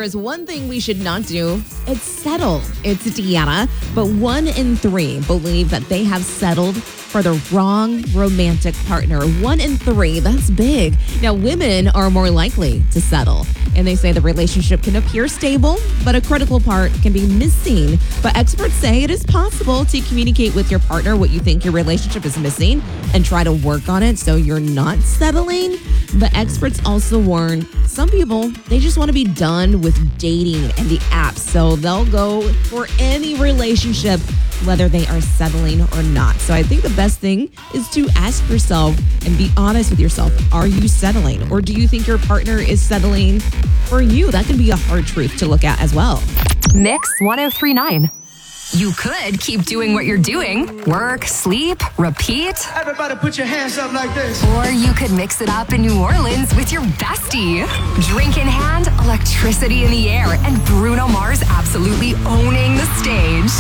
there is one thing we should not do, it's settle. It's Deanna, but 1 in 3 believe that they have settled for the wrong romantic partner. 1 in 3, that's big. Now, women are more likely to settle, and they say the relationship can appear stable, but a critical part can be missing. But experts say it is possible to communicate with your partner what you think your relationship is missing and try to work on it so you're not settling. But experts also warn some people, they just want to be done with dating and the apps, so they'll go for any relationship, whether they are settling or not. So I think the best thing is to ask yourself and be honest with yourself. Are you settling, or do you think your partner is settling for you? That can be a hard truth to look at as well. Mix 1039. You could keep doing what you're doing. Work, sleep, repeat. Everybody put your hands up like this. Or you could mix it up in New Orleans with your bestie. Drink in hand, electricity in the air, and Bruno Mars absolutely owning the stage.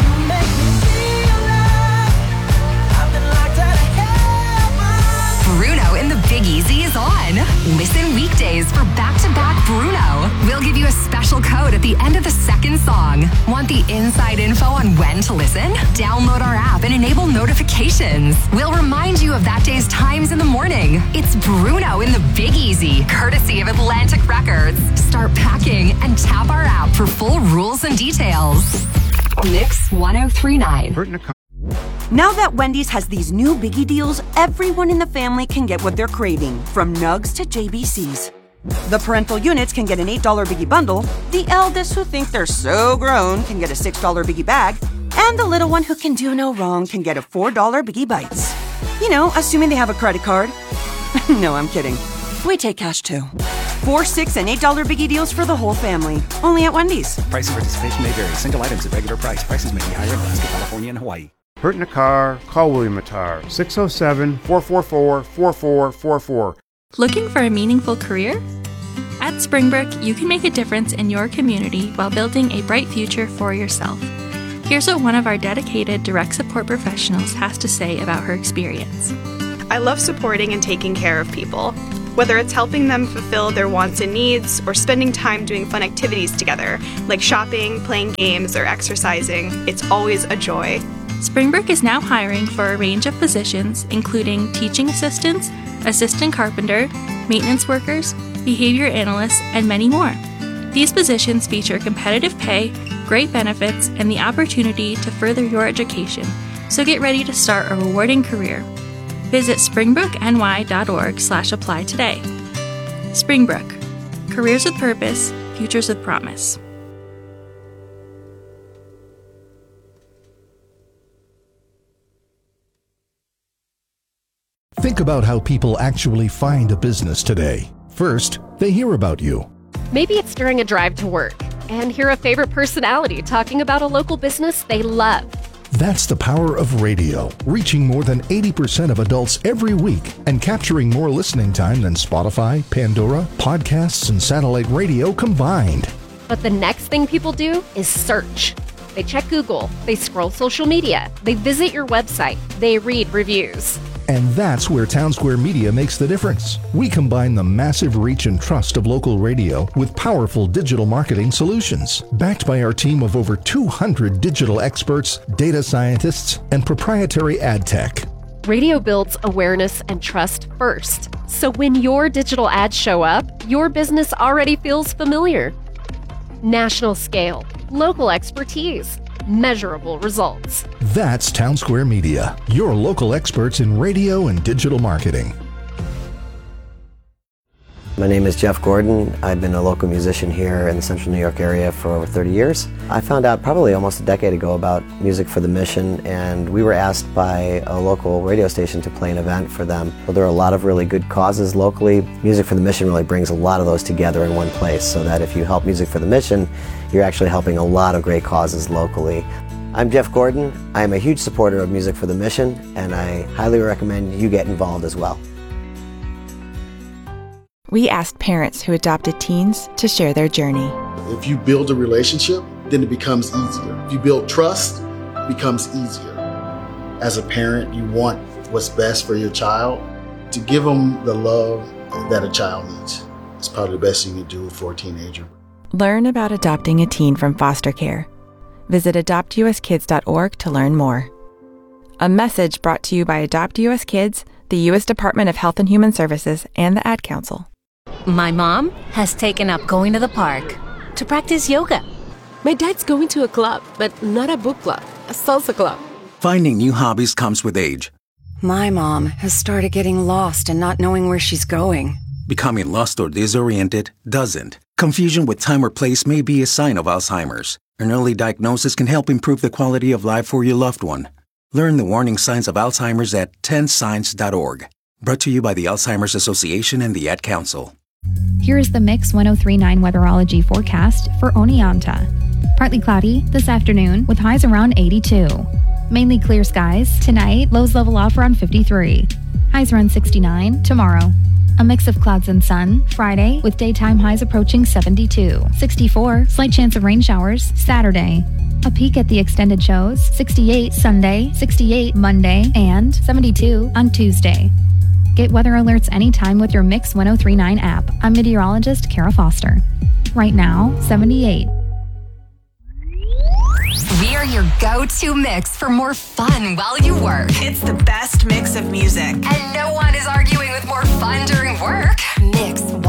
Bruno in the Big Easy is on. Listen weekdays for back-to-back Bruno. We'll give you a special code at the end of the second song. Want the inside info on when to listen? Download our app and enable notifications. We'll remind you of that day's times in the morning. It's Bruno in the Big Easy, courtesy of Atlantic Records. Start packing and tap our app for full rules and details. Mix 1039. Now that Wendy's has these new Biggie deals, everyone in the family can get what they're craving, from Nugs to JBCs. The parental units can get an $8 Biggie bundle, the eldest who think they're so grown can get a $6 Biggie bag, and the little one who can do no wrong can get a $4 Biggie Bites. You know, assuming they have a credit card. No, I'm kidding. We take cash too. 4, 6, and $8 Biggie deals for the whole family. Only at Wendy's. Price and participation may vary. Single items at regular price. Prices may be higher in Alaska, California, and Hawaii. Hurt in a car? Call William Attar. 607-444-4444. Looking for a meaningful career? At Springbrook, you can make a difference in your community while building a bright future for yourself. Here's what one of our dedicated direct support professionals has to say about her experience. I love supporting and taking care of people. Whether it's helping them fulfill their wants and needs or spending time doing fun activities together, like shopping, playing games, or exercising, it's always a joy. Springbrook is now hiring for a range of positions, including teaching assistants, assistant carpenter, maintenance workers, behavior analysts, and many more. These positions feature competitive pay, great benefits, and the opportunity to further your education, so get ready to start a rewarding career. Visit springbrookny.org/apply today. Springbrook. Careers with purpose, futures with promise. Think about how people actually find a business today. First, they hear about you. Maybe it's during a drive to work and hear a favorite personality talking about a local business they love. That's the power of radio, reaching more than 80% of adults every week and capturing more listening time than Spotify, Pandora, podcasts, and satellite radio combined. But the next thing people do is search. They check Google, they scroll social media, they visit your website, they read reviews. And that's where Townsquare Media makes the difference. We combine the massive reach and trust of local radio with powerful digital marketing solutions, backed by our team of over 200 digital experts, data scientists, and proprietary ad tech. Radio builds awareness and trust first. So when your digital ads show up, your business already feels familiar. National scale, local expertise, measurable results. That's Townsquare Media, your local experts in radio and digital marketing. My name is Jeff Gordon. I've been a local musician here in the central New York area for over 30 years. I found out probably almost a decade ago about Music for the Mission, and we were asked by a local radio station to play an event for them. Well, there are a lot of really good causes locally. Music for the Mission really brings a lot of those together in one place, so that if you help Music for the Mission, you're actually helping a lot of great causes locally. I'm Jeff Gordon. I am a huge supporter of Music for the Mission, and I highly recommend you get involved as well. We asked parents who adopted teens to share their journey. If you build a relationship, then it becomes easier. If you build trust, it becomes easier. As a parent, you want what's best for your child. To give them the love that a child needs. It's probably the best you can do for a teenager. Learn about adopting a teen from foster care. Visit adoptuskids.org to learn more. A message brought to you by Adopt US Kids, the U.S. Department of Health and Human Services, and the Ad Council. My mom has taken up going to the park to practice yoga. My dad's going to a club, but not a book club, a salsa club. Finding new hobbies comes with age. My mom has started getting lost and not knowing where she's going. Becoming lost or disoriented doesn't. Confusion with time or place may be a sign of Alzheimer's. An early diagnosis can help improve the quality of life for your loved one. Learn the warning signs of Alzheimer's at 10signs.org. Brought to you by the Alzheimer's Association and the Ad Council. Here is the Mix 1039 weatherology forecast for Oneonta. Partly cloudy this afternoon with highs around 82. Mainly clear skies tonight, lows level off around 53. Highs around 69 tomorrow. A mix of clouds and sun Friday with daytime highs approaching 72. 64, slight chance of rain showers Saturday. A peek at the extended shows 68 Sunday, 68 Monday, and 72 on Tuesday. Get weather alerts anytime with your Mix 1039 app. I'm meteorologist Kara Foster. Right now, 78. We are your go-to mix for more fun while you work. It's the best mix of music. And no one is arguing with more fun during work. Mix